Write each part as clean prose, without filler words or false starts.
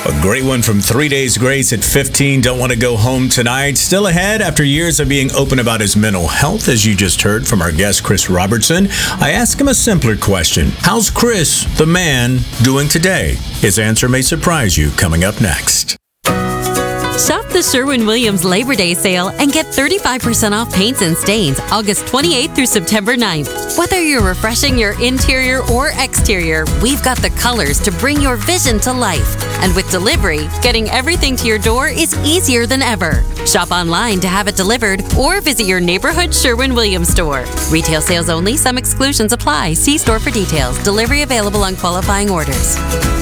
A great one from 3 Days Grace at 15. Don't want to go home tonight. Still ahead after years of being open about his mental health, as you just heard from our guest, Chris Robertson. I ask him a simpler question. How's Chris, the man, doing today? His answer may surprise you coming up next. Shop the Sherwin-Williams Labor Day sale and get 35% off paints and stains August 28th through September 9th. Whether you're refreshing your interior or exterior, we've got the colors to bring your vision to life. And with delivery, getting everything to your door is easier than ever. Shop online to have it delivered or visit your neighborhood Sherwin-Williams store. Retail sales only. Some exclusions apply. See store for details. Delivery available on qualifying orders.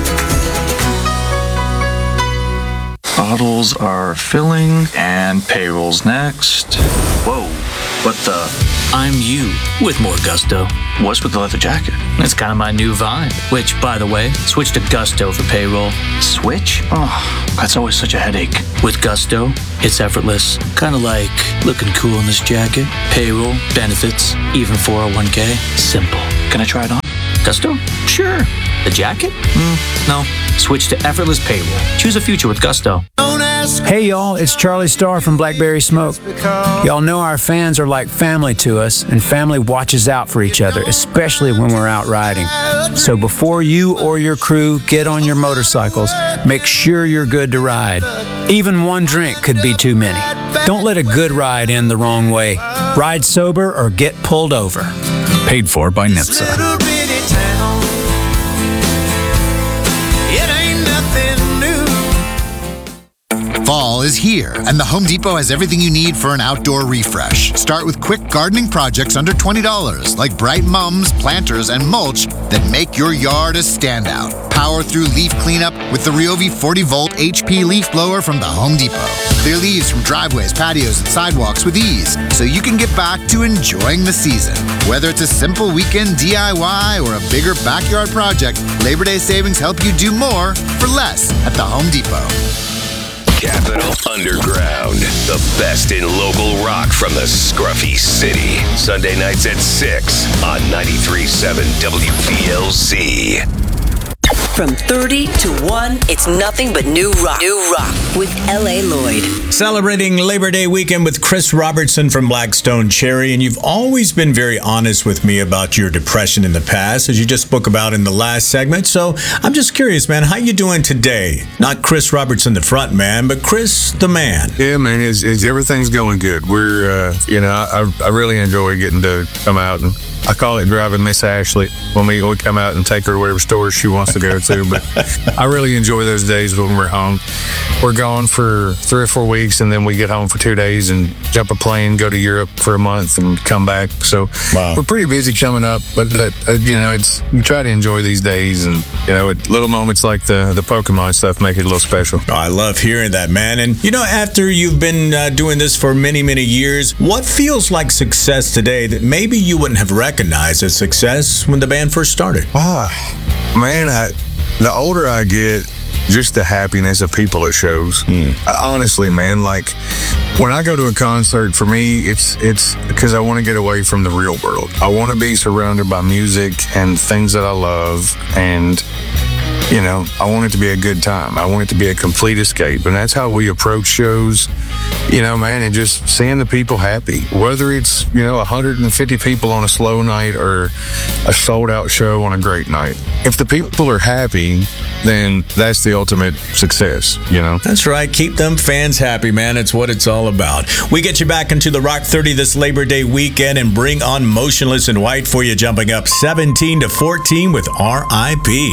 Bottles are filling, and payroll's next. Whoa, what the? I'm you with more gusto. What's with the leather jacket? It's kind of my new vibe. Which, by the way, switch to Gusto for payroll. Switch? Oh, that's always such a headache. With Gusto, it's effortless. Kind of like looking cool in this jacket. Payroll, benefits, even 401k. Simple. Can I try it on? Gusto? Sure. The jacket? No. Switch to effortless payroll. Choose a future with Gusto. Hey y'all, it's Charlie Starr from Blackberry Smoke. Y'all know our fans are like family to us, and family watches out for each other, especially when we're out riding. So before you or your crew get on your motorcycles, make sure you're good to ride. Even one drink could be too many. Don't let a good ride end the wrong way. Ride sober or get pulled over. Paid for by NHTSA. Fall is here, and the Home Depot has everything you need for an outdoor refresh. Start with quick gardening projects under $20, like bright mums, planters, and mulch that make your yard a standout. Power through leaf cleanup with the Ryobi 40-volt HP leaf blower from the Home Depot. Clear leaves from driveways, patios, and sidewalks with ease, so you can get back to enjoying the season. Whether it's a simple weekend DIY or a bigger backyard project, Labor Day savings help you do more for less at the Home Depot. Capital Underground, the best in local rock from the scruffy city. Sunday nights at 6 on 93.7 WVLC. From 30 to 1, it's nothing but new rock. New rock with L.A. Lloyd. Celebrating Labor Day weekend with Chris Robertson from Blackstone Cherry. And you've always been very honest with me about your depression in the past, as you just spoke about in the last segment. So I'm just curious, man, how you doing today? Not Chris Robertson, the front man, but Chris, the man. Yeah, man, everything's going good. We're, I really enjoy getting to come out, and I call it driving Miss Ashley when we come out and take her to whatever store she wants to go to. But I really enjoy those days when we're home. We're gone for 3 or 4 weeks, and then we get home for 2 days and jump a plane, go to Europe for a month, and come back. So We're pretty busy coming up, but you try to enjoy these days, and little moments like the Pokemon stuff make it a little special. Oh, I love hearing that, man. And after you've been doing this for many, many years, what feels like success today that maybe you wouldn't have recognized as success when the band first started? Man, the older I get, just the happiness of people at shows. Honestly, man, like when I go to a concert, for me, it's because I want to get away from the real world. I want to be surrounded by music and things that I love, and I want it to be a good time. I want it to be a complete escape, and that's how we approach shows. Man, and just seeing the people happy, whether it's 150 people on a slow night or a sold out show on a great night. If the people are happy, then that's the ultimate success. That's right. Keep them fans happy, man. It's what it's all about. We get you back into the Rock 30 this Labor Day weekend and bring on Motionless in White for you, jumping up 17-14 with R.I.P.